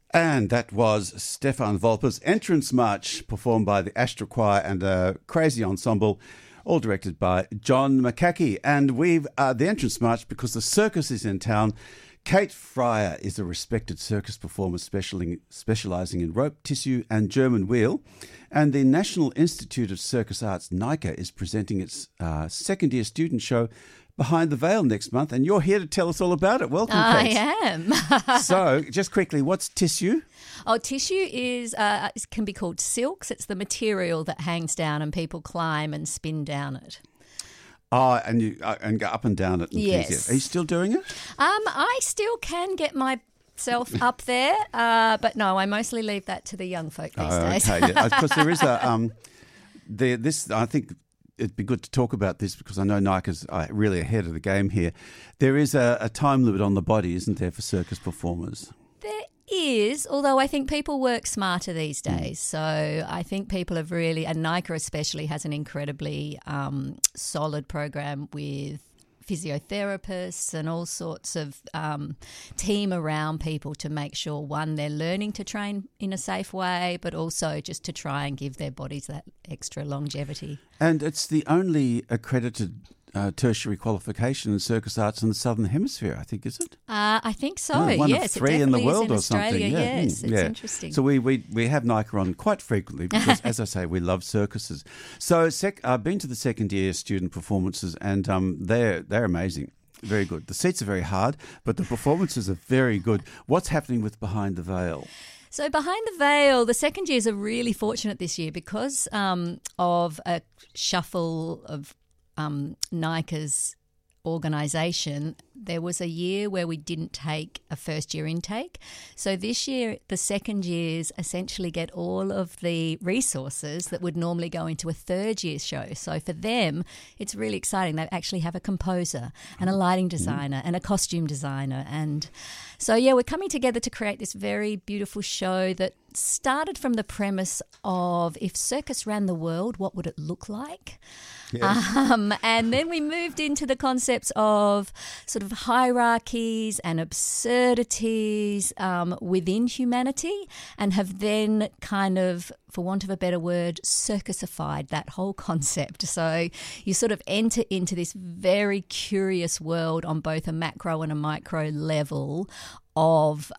And that was Stefan Volper's entrance march, performed by the Astra Choir and a crazy ensemble, all directed by John McCaughey. And we've the entrance march because the circus is in town. Kate Fryer is a respected circus performer specialising in rope, tissue and German wheel. And the National Institute of Circus Arts, NICA, is presenting its second-year student show Behind the Veil next month, and you're here to tell us all about it. Welcome, Kate. I am. So, just quickly, what's tissue? Oh, tissue can be called silks. It's the material that hangs down and people climb and spin down it. Oh, and you and go up and down it. And yes. Things, yeah. Are you still doing it? I still can get myself up there, but no, I mostly leave that to the young folk these days. Okay, yeah. Because there is I think it'd be good to talk about this because I know Nike's really ahead of the game here. There is a time limit on the body, isn't there, for circus performers? There is, although I think people work smarter these days. So I think people have really, and Nike especially has an incredibly solid program with physiotherapists and all sorts of team around people to make sure, one, they're learning to train in a safe way, but also just to try and give their bodies that extra longevity. And it's the only accredited tertiary qualification in circus arts in the Southern Hemisphere, I think, is it? I think so, one yes. of three in the world in or Australia, something. Yeah. Yes, it's interesting. So we have Nike on quite frequently because, as I say, we love circuses. So I've been to the second year student performances and they're amazing. Very good. The seats are very hard, but the performances are very good. What's happening with Behind the Veil? So Behind the Veil, the second years are really fortunate this year because of a shuffle of NICA's organisation. There was a year where we didn't take a first year intake. So this year, the second years essentially get all of the resources that would normally go into a third year show. So for them, it's really exciting. They actually have a composer and a lighting designer and a costume designer. And so, yeah, we're coming together to create this very beautiful show that started from the premise of if circus ran the world, what would it look like? Yes. And then we moved into the concepts of sort of hierarchies and absurdities within humanity and have then kind of, for want of a better word, circusified that whole concept. So you sort of enter into this very curious world on both a macro and a micro level of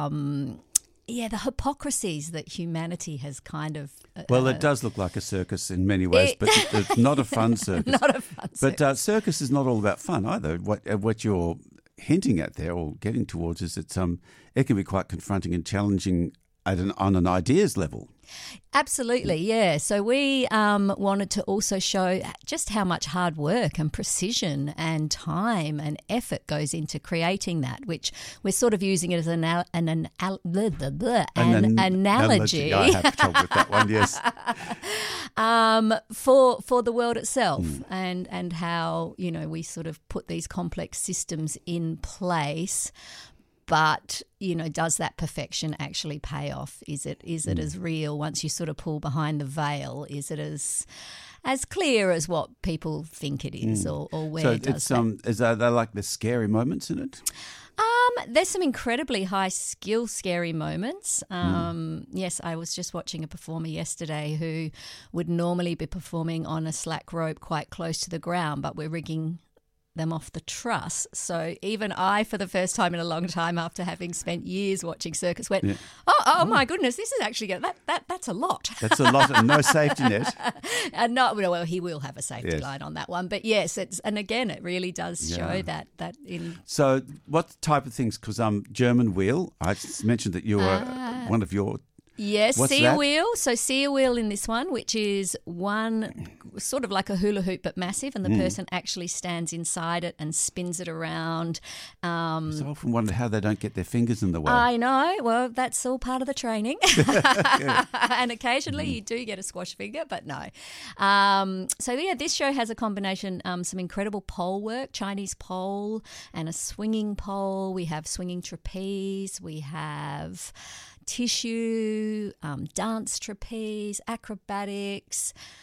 the hypocrisies that humanity has kind kind of... Well, it does look like a circus in many ways, but it's not a fun circus. Not a fun circus. But circus is not all about fun either. What you're hinting at there or getting towards is that it can be quite confronting and challenging on an ideas level. Absolutely, yeah. So we wanted to also show just how much hard work and precision and time and effort goes into creating that, which we're sort of using it as an analogy. I have trouble with that one, yes. For the world itself and how, we sort of put these complex systems in place. But, does that perfection actually pay off? Is it as real once you sort of pull behind the veil? Is it as clear as what people think it is or where so it does is there like the scary moments in it? There's some incredibly high skill scary moments. Yes, I was just watching a performer yesterday who would normally be performing on a slack rope quite close to the ground, but we're rigging them off the truss. So even I, for the first time in a long time, after having spent years watching circus, went, oh my goodness, this is actually that's a lot. That's a lot and no safety net. Well, he will have a safety line on that one, but yes, and again, it really does show that in. So, what type of things? Because German wheel. I mentioned that you were one of your. Yes, What's sea that? wheel. So sea wheel in this one, which is one sort of like a hula hoop but massive, and the person actually stands inside it and spins it around. So I often wonder how they don't get their fingers in the way. I know. Well, that's all part of the training. And occasionally you do get a squash finger, but no. This show has a combination, some incredible pole work, Chinese pole and a swinging pole. We have swinging trapeze. We have tissue, dance trapeze, acrobatics,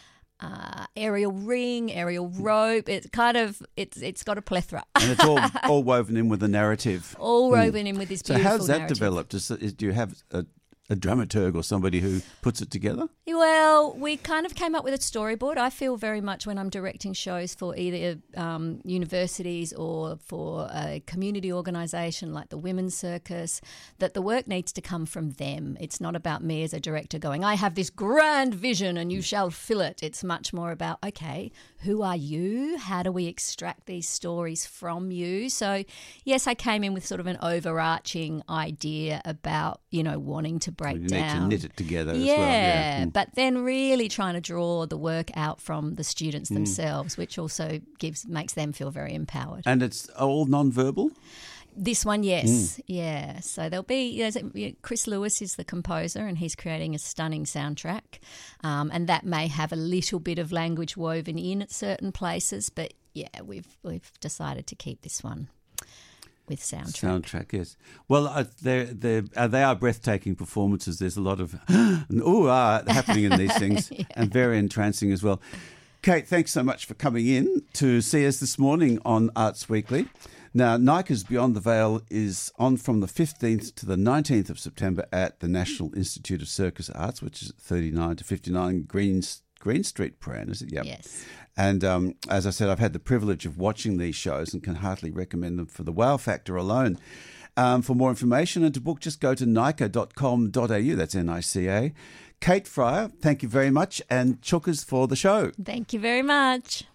aerial ring, aerial rope. It's got a plethora. And it's all woven in with the narrative. All woven in with this beautiful So how's that narrative. developed? Do you have a dramaturg or somebody who puts it together? Well, we kind of came up with a storyboard. I feel very much when I'm directing shows for either universities or for a community organisation like the Women's Circus, that the work needs to come from them. It's not about me as a director going, I have this grand vision and you shall fill it. It's much more about, okay, who are you? How do we extract these stories from you? So, yes, I came in with sort of an overarching idea about, wanting to break You down. need to knit it together as well. Yeah. But then really trying to draw the work out from the students themselves, which also makes them feel very empowered. And it's all non-verbal? This one, yes. Yeah. So there'll be, Chris Lewis is the composer and he's creating a stunning soundtrack. And that may have a little bit of language woven in at certain places. But yeah, we've decided to keep this one with soundtrack. Yes. Well, they are breathtaking performances. There's a lot of happening in these things and very entrancing as well. Kate, thanks so much for coming in to see us this morning on Arts Weekly. Now, NICA's Beyond the Veil is on from the 15th to the 19th of September at the National Institute of Circus Arts, which is 39 to 59 Green Street, Prahran, is it? Yep. Yes. And as I said, I've had the privilege of watching these shows and can heartily recommend them for the wow factor alone. For more information and to book, just go to nica.com.au. That's NICA. Kate Fryer, thank you very much. And Chookers for the show. Thank you very much.